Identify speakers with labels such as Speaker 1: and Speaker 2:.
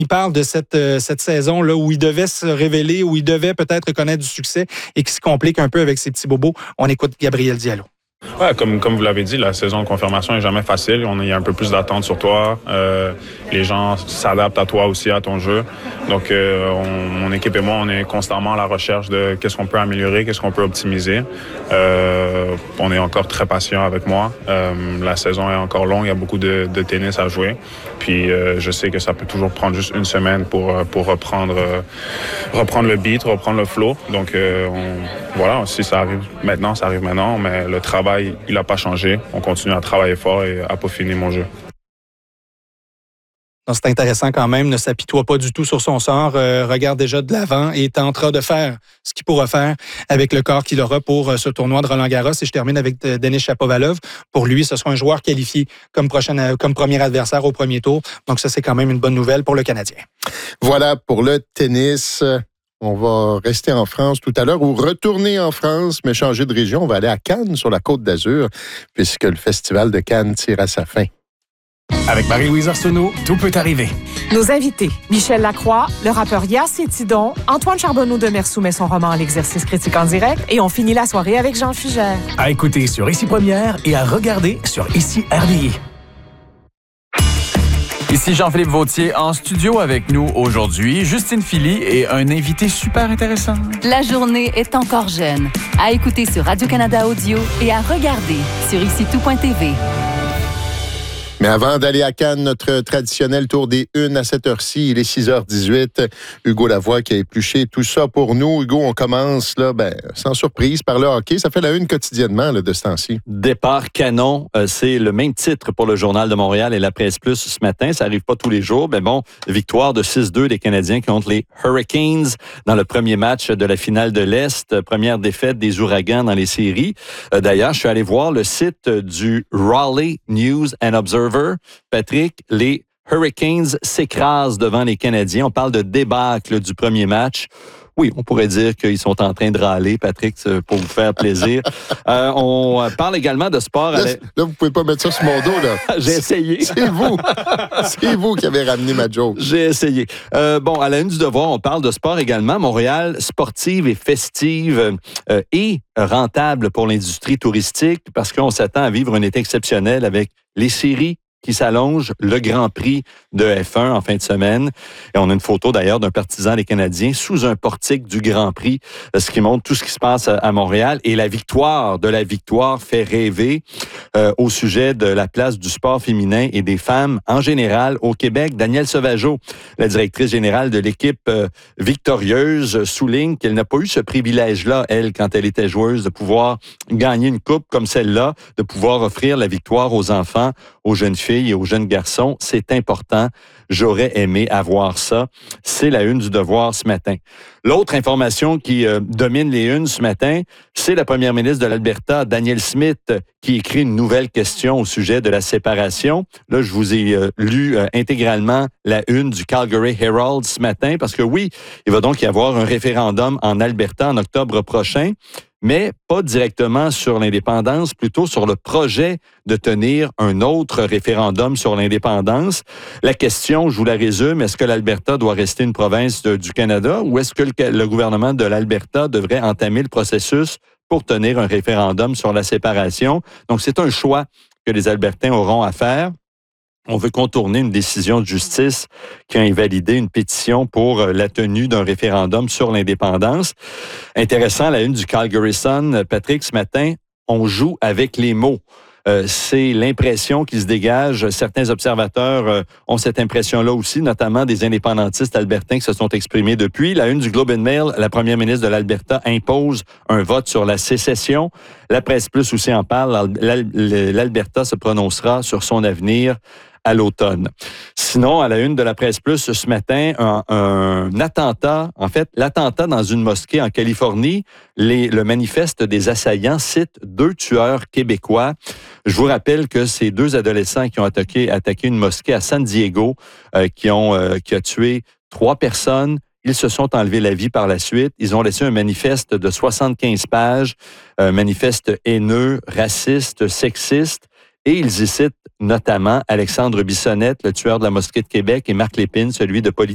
Speaker 1: Il parle de cette saison-là où il devait se révéler, où il devait peut-être connaître du succès et qui se complique un peu avec ses petits bobos. On écoute Gabriel Diallo.
Speaker 2: Ouais, comme vous l'avez dit, la saison de confirmation est jamais facile. Il y a un peu plus d'attente sur toi. Les gens s'adaptent à toi aussi, à ton jeu. Donc, mon équipe et moi, on est constamment à la recherche de qu'est-ce qu'on peut améliorer, qu'est-ce qu'on peut optimiser. On est encore très patient avec moi. La saison est encore longue, il y a beaucoup de tennis à jouer. Puis, je sais que ça peut toujours prendre juste une semaine pour reprendre le beat, reprendre le flow. Donc, voilà, si ça arrive maintenant, ça arrive maintenant. Mais le travail, il n'a pas changé. On continue à travailler fort et à peaufiner mon jeu.
Speaker 1: C'est intéressant quand même, ne s'apitoie pas du tout sur son sort, regarde déjà de l'avant et tentera de faire ce qu'il pourra faire avec le corps qu'il aura pour ce tournoi de Roland-Garros. Et je termine avec Denis Shapovalov. Pour lui, ce sera un joueur qualifié comme premier adversaire au premier tour. Donc ça, c'est quand même une bonne nouvelle pour le Canadien.
Speaker 3: Voilà pour le tennis. On va rester en France tout à l'heure ou retourner en France, mais changer de région. On va aller à Cannes, sur la Côte d'Azur, puisque le Festival de Cannes tire à sa fin.
Speaker 4: Avec Marie-Louise Arsenault, tout peut arriver.
Speaker 5: Nos invités, Michel Lacroix, le rappeur Yass et Tidon, Antoine Charbonneau de Mer soumet son roman L'exercice critique en direct et on finit la soirée avec Jean Fugère.
Speaker 4: À écouter sur Ici Première et à regarder sur Ici RDI.
Speaker 6: Ici Jean-Philippe Vautier en studio avec nous aujourd'hui. Justine Philly et un invité super intéressant.
Speaker 7: La journée est encore jeune. À écouter sur Radio-Canada Audio et à regarder sur IciTout.tv.
Speaker 3: Mais avant d'aller à Cannes, notre traditionnel tour des unes à cette heure-ci, il est 6h18. Hugo Lavoie qui a épluché tout ça pour nous. Hugo, on commence là, sans surprise par le hockey. Ça fait la une quotidiennement là, de ce temps-ci.
Speaker 8: Départ canon, c'est le même titre pour le Journal de Montréal et la Presse Plus ce matin. Ça arrive pas tous les jours, mais bon, victoire de 6-2 des Canadiens contre les Hurricanes dans le premier match de la finale de l'Est. Première défaite des Ouragans dans les séries. D'ailleurs, je suis allé voir le site du Raleigh News and Observer. Patrick, les Hurricanes s'écrasent devant les Canadiens. On parle de débâcle du premier match. Oui, on pourrait dire qu'ils sont en train de râler, Patrick, pour vous faire plaisir. On parle également de sport.
Speaker 3: Là, vous pouvez pas mettre ça sur mon dos, là.
Speaker 8: J'ai essayé.
Speaker 3: C'est vous qui avez ramené ma joke.
Speaker 8: J'ai essayé. À la une du Devoir, on parle de sport également. Montréal, sportive et festive et rentable pour l'industrie touristique parce qu'on s'attend à vivre un été exceptionnel avec les séries qui s'allonge, le Grand Prix de F1 en fin de semaine. Et on a une photo d'ailleurs d'un partisan des Canadiens sous un portique du Grand Prix, ce qui montre tout ce qui se passe à Montréal. Et la victoire fait rêver au sujet de la place du sport féminin et des femmes en général au Québec. Danielle Sauvageau, la directrice générale de l'équipe victorieuse, souligne qu'elle n'a pas eu ce privilège-là, elle, quand elle était joueuse, de pouvoir gagner une coupe comme celle-là, de pouvoir offrir la victoire aux enfants, aux jeunes filles et aux jeunes garçons. C'est important. J'aurais aimé avoir ça. C'est la une du Devoir ce matin. L'autre information qui domine les unes ce matin, c'est la première ministre de l'Alberta, Danielle Smith, qui écrit une nouvelle question au sujet de la séparation. Là, je vous ai lu intégralement la une du Calgary Herald ce matin, parce que oui, il va donc y avoir un référendum en Alberta en octobre prochain, mais pas directement sur l'indépendance, plutôt sur le projet de tenir un autre référendum sur l'indépendance. La question, je vous la résume, est-ce que l'Alberta doit rester une province du Canada ou est-ce que le gouvernement de l'Alberta devrait entamer le processus pour tenir un référendum sur la séparation? Donc, c'est un choix que les Albertains auront à faire. On veut contourner une décision de justice qui a invalidé une pétition pour la tenue d'un référendum sur l'indépendance. Intéressant, la une du Calgary Sun, Patrick, ce matin, on joue avec les mots. C'est l'impression qui se dégage. Certains observateurs ont cette impression-là aussi, notamment des indépendantistes albertains qui se sont exprimés depuis. La une du Globe and Mail, la première ministre de l'Alberta impose un vote sur la sécession. La Presse Plus aussi en parle. L'Alberta se prononcera sur son avenir à l'automne. Sinon, à la une de la Presse Plus ce matin, un attentat, en fait, l'attentat dans une mosquée en Californie, le manifeste des assaillants cite 2 tueurs québécois. Je vous rappelle que ces 2 adolescents qui ont attaqué une mosquée à San Diego, qui a tué 3 personnes. Ils se sont enlevés la vie par la suite. Ils ont laissé un manifeste de 75 pages, un manifeste haineux, raciste, sexiste. Et ils y citent notamment Alexandre Bissonnette, le tueur de la Mosquée de Québec, et Marc Lépine, celui de